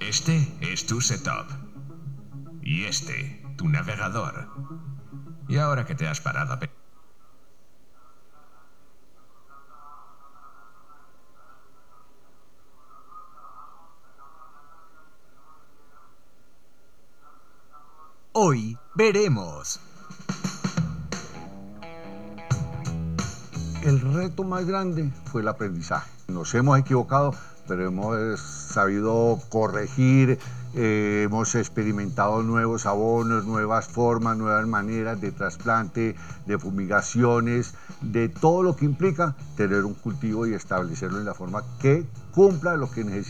Este es tu setup. Y este, tu navegador. Y ahora que te has parado a Hoy veremos. El reto más grande fue el aprendizaje. Nos hemos equivocado, pero hemos sabido corregir, hemos experimentado nuevos abonos, nuevas formas, nuevas maneras de trasplante, de fumigaciones, de todo lo que implica tener un cultivo y establecerlo en la forma que cumpla lo que necesitamos.